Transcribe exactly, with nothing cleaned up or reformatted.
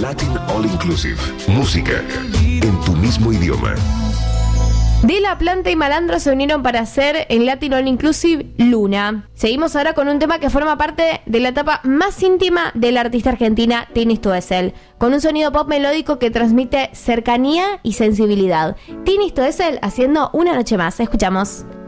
Latin All Inclusive. Música en tu mismo idioma. De La Planta y Malandro se unieron para hacer en Latin All Inclusive Luna. Seguimos ahora con un tema que forma parte de la etapa más íntima de la artista argentina Tini Stoessel, con un sonido pop melódico que transmite cercanía y sensibilidad. Tini Stoessel haciendo Una Noche Más. Escuchamos.